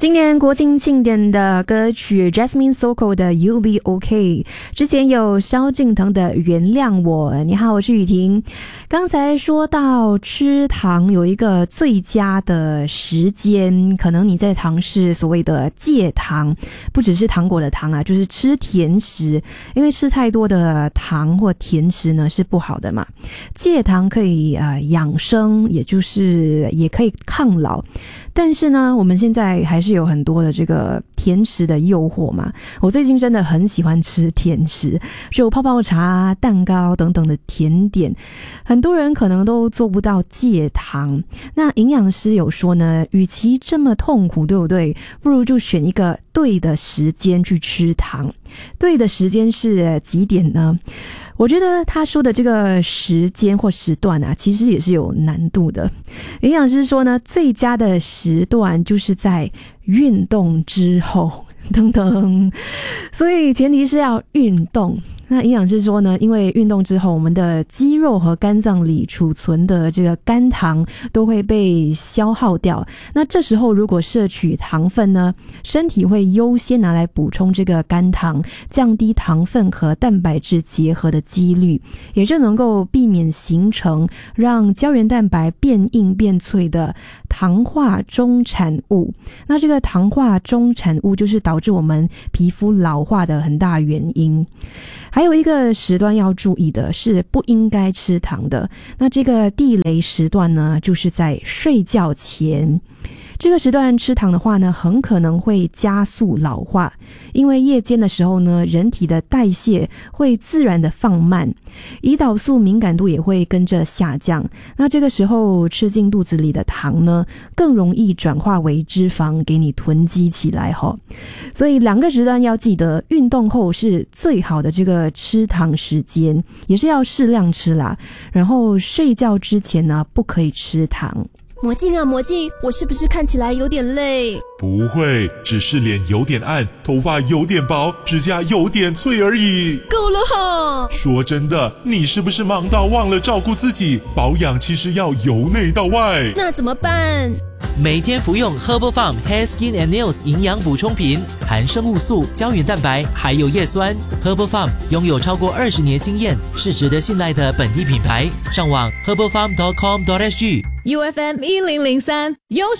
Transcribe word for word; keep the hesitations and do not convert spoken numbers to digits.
今年国庆庆典的歌曲 Jasmine Sokol 的 You'll Be OK， 之前有萧敬腾的原谅我。你好，我是雨婷。刚才说到吃糖有一个最佳的时间，可能你在尝试所谓的戒糖，不只是糖果的糖啊，就是吃甜食，因为吃太多的糖或甜食呢是不好的嘛。戒糖可以呃养生，也就是也可以抗老。但是呢，我们现在还是有很多的这个甜食的诱惑嘛。我最近真的很喜欢吃甜食，就泡泡茶、蛋糕等等的甜点。很多人可能都做不到戒糖。那营养师有说呢，与其这么痛苦，对不对？不如就选一个对的时间去吃糖。对的时间是几点呢？我觉得他说的这个时间或时段啊，其实也是有难度的。营养师说呢，最佳的时段就是在运动之后，等等。所以前提是要运动。那营养师说呢，因为运动之后，我们的肌肉和肝脏里储存的这个肝糖都会被消耗掉。那这时候如果摄取糖分呢，身体会优先拿来补充这个肝糖，降低糖分和蛋白质结合的几率，也就能够避免形成让胶原蛋白变硬变脆的糖化终产物。那这个糖化终产物就是导致我们皮肤老化的很大原因。还有一个时段要注意的是不应该吃糖的，那这个地雷时段呢，就是在睡觉前。这个时段吃糖的话呢，很可能会加速老化，因为夜间的时候呢，人体的代谢会自然的放慢，胰岛素敏感度也会跟着下降。那这个时候吃进肚子里的糖呢，更容易转化为脂肪给你囤积起来齁。所以两个时段要记得，运动后是最好的这个吃糖时间，也是要适量吃啦。然后睡觉之前呢，不可以吃糖。 魔镜啊魔镜，我是不是看起来有点累？ 不会，只是脸有点暗，头发有点薄，指甲有点脆而已。 够了哈！ 说真的，你是不是忙到忘了照顾自己？保养其实要由内到外。 那怎么办？ 每天服用 Herbal Farm Hair Skin and Nails 营养补充品，含生物素、胶原蛋白，还有叶酸。Herbal Farm 拥有超过二十年经验，是值得信赖的本地品牌。上网 herbal farm dot com dot s g。 U F M 一零零三，优秀